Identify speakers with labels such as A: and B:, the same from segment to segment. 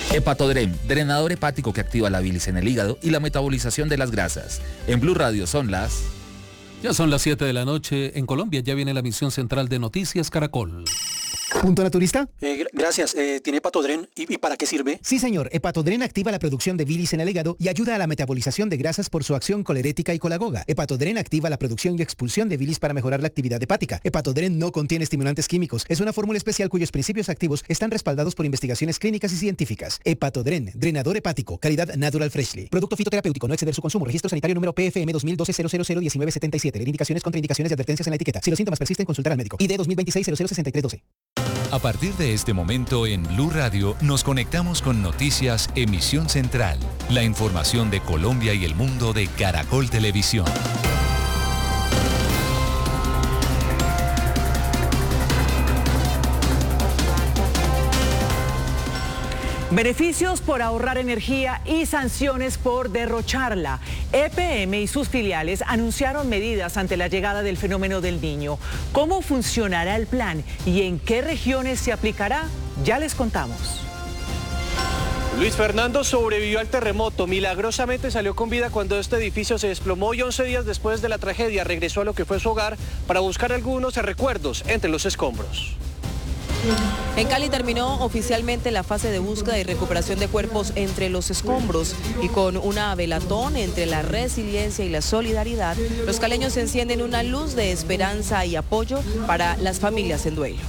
A: Hepatodren, drenador hepático que activa la bilis en el hígado y la metabolización de las grasas. En Blue Radio son las...
B: Ya son las 7 de la noche. En Colombia ya viene la emisión central de Noticias Caracol.
C: ¿Punto naturista?
D: Gracias. ¿Tiene Hepatodren? ¿Y para qué sirve?
C: Sí, señor. Hepatodren activa la producción de bilis en el hígado y ayuda a la metabolización de grasas por su acción colerética y colagoga. Hepatodren activa la producción y expulsión de bilis para mejorar la actividad hepática. Hepatodren no contiene estimulantes químicos. Es una fórmula especial cuyos principios activos están respaldados por investigaciones clínicas y científicas. Hepatodren, drenador hepático, calidad Natural Freshly. Producto fitoterapéutico, no exceder su consumo. Registro sanitario número PFM 2012-001977. Leer indicaciones, contraindicaciones y advertencias en la etiqueta. Si los síntomas persisten, consultar al médico. ID 2026-006312.
E: A partir de este momento en Blue Radio nos conectamos con Noticias Emisión Central, la información de Colombia y el mundo de Caracol Televisión.
F: Beneficios por ahorrar energía y sanciones por derrocharla. EPM y sus filiales anunciaron medidas ante la llegada del fenómeno del Niño. ¿Cómo funcionará el plan y en qué regiones se aplicará? Ya les contamos.
G: Luis Fernando sobrevivió al terremoto, milagrosamente salió con vida cuando este edificio se desplomó y 11 días después de la tragedia regresó a lo que fue su hogar para buscar algunos recuerdos entre los escombros.
H: En Cali terminó oficialmente la fase de búsqueda y recuperación de cuerpos entre los escombros y con una velatón entre la resiliencia y la solidaridad, los caleños encienden una luz de esperanza y apoyo para las familias en duelo.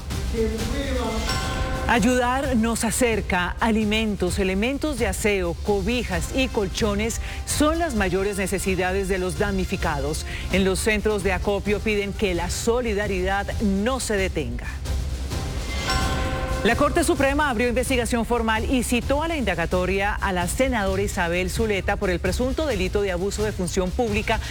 F: Ayudar nos acerca. Alimentos, elementos de aseo, cobijas y colchones son las mayores necesidades de los damnificados. En los centros de acopio piden que la solidaridad no se detenga. La Corte Suprema abrió investigación formal y citó a la indagatoria a la senadora Isabel Zuleta por el presunto delito de abuso de función pública